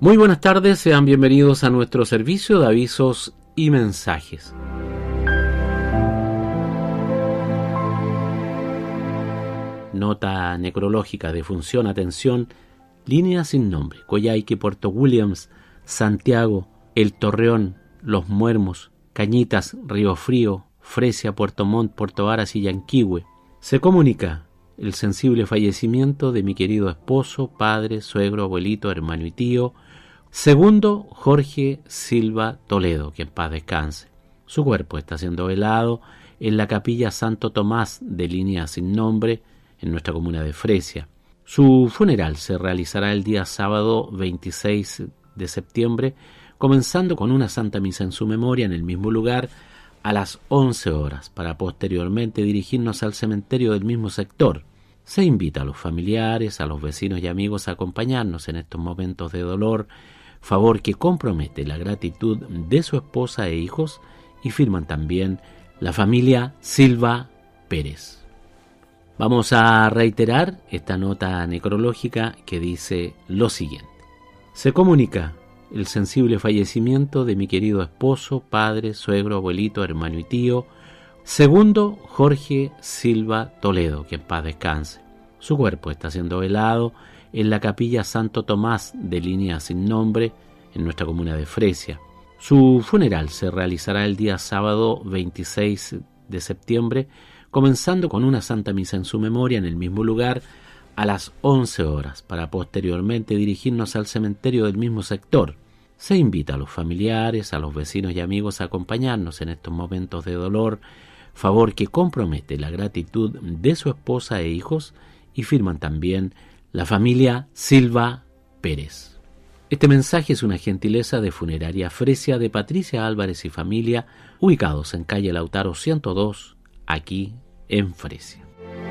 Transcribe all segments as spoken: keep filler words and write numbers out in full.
Muy buenas tardes, sean bienvenidos a nuestro servicio de avisos y mensajes. Nota necrológica, defunción, atención, línea sin nombre, Coyhaique, Puerto Williams, Santiago, El Torreón, Los Muermos, Cañitas, Río Frío, Fresia, Puerto Montt, Puerto Varas y Yanquihue. Se comunica el sensible fallecimiento de mi querido esposo, padre, suegro, abuelito, hermano y tío, segundo Jorge Silva Toledo, que en paz descanse. Su cuerpo está siendo velado en la capilla Santo Tomás de línea sin nombre, en nuestra comuna de Fresia. Su funeral se realizará el día sábado veintiséis de septiembre, comenzando con una santa misa en su memoria en el mismo lugar a las once horas, para posteriormente dirigirnos al cementerio del mismo sector. Se invita a los familiares, a los vecinos y amigos a acompañarnos en estos momentos de dolor, favor que compromete la gratitud de su esposa e hijos, y firman también la familia Silva Pérez. Vamos a reiterar esta nota necrológica que dice lo siguiente. Se comunica el sensible fallecimiento de mi querido esposo, padre, suegro, abuelito, hermano y tío, segundo Jorge Silva Toledo, que en paz descanse. Su cuerpo está siendo velado en la capilla Santo Tomás de línea sin nombre, en nuestra comuna de Fresia. Su funeral se realizará el día sábado veintiséis de septiembre, comenzando con una santa misa en su memoria en el mismo lugar a las once horas, para posteriormente dirigirnos al cementerio del mismo sector. Se invita a los familiares, a los vecinos y amigos a acompañarnos en estos momentos de dolor, favor que compromete la gratitud de su esposa e hijos, y firman también la familia Silva Pérez. Este mensaje es una gentileza de Funeraria Fresia de Patricia Álvarez y familia, ubicados en calle Lautaro ciento dos, aquí en Fresia.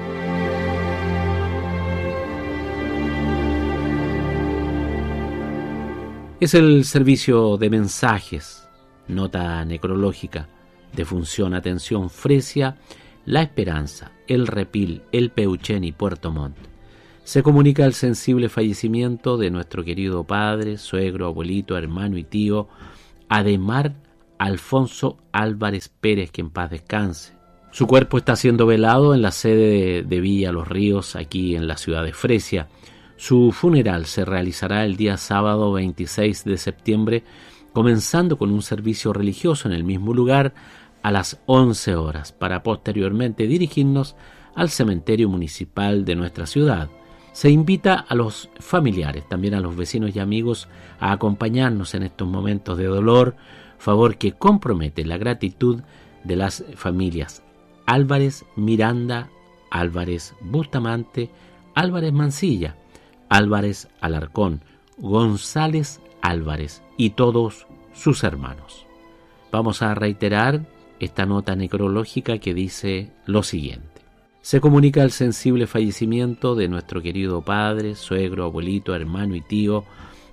Es el servicio de mensajes, nota necrológica, defunción, atención, Fresia, La Esperanza, El Repil, El Peuchen y Puerto Montt. Se comunica el sensible fallecimiento de nuestro querido padre, suegro, abuelito, hermano y tío, Ademar Alfonso Álvarez Pérez, que en paz descanse. Su cuerpo está siendo velado en la sede de, de Villa Los Ríos, aquí en la ciudad de Fresia. Su funeral se realizará el día sábado veintiséis de septiembre, comenzando con un servicio religioso en el mismo lugar a las once horas, para posteriormente dirigirnos al cementerio municipal de nuestra ciudad. Se invita a los familiares, también a los vecinos y amigos, a acompañarnos en estos momentos de dolor, favor que compromete la gratitud de las familias Álvarez Miranda, Álvarez Bustamante, Álvarez Mancilla, Álvarez Alarcón, González Álvarez y todos sus hermanos. Vamos a reiterar esta nota necrológica que dice lo siguiente. Se comunica el sensible fallecimiento de nuestro querido padre, suegro, abuelito, hermano y tío,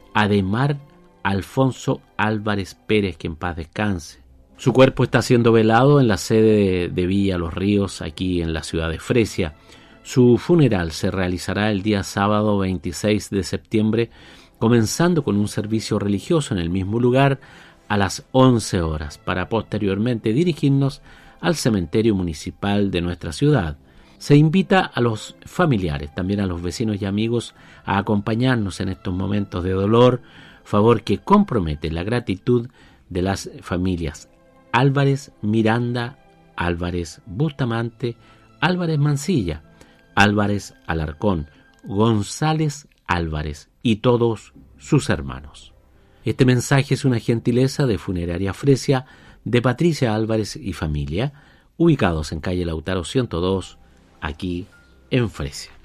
Ademar Alfonso Álvarez Pérez, que en paz descanse. Su cuerpo está siendo velado en la sede de, de Villa Los Ríos, aquí en la ciudad de Fresia. Su funeral se realizará el día sábado veintiséis de septiembre, comenzando con un servicio religioso en el mismo lugar a las once horas, para posteriormente dirigirnos al cementerio municipal de nuestra ciudad. Se invita a los familiares, también a los vecinos y amigos, a acompañarnos en estos momentos de dolor, favor que compromete la gratitud de las familias Álvarez Miranda, Álvarez Bustamante, Álvarez Mancilla, Álvarez Alarcón, González Álvarez y todos sus hermanos. Este mensaje es una gentileza de Funeraria Fresia de Patricia Álvarez y familia, ubicados en calle Lautaro ciento dos, aquí en Fresia.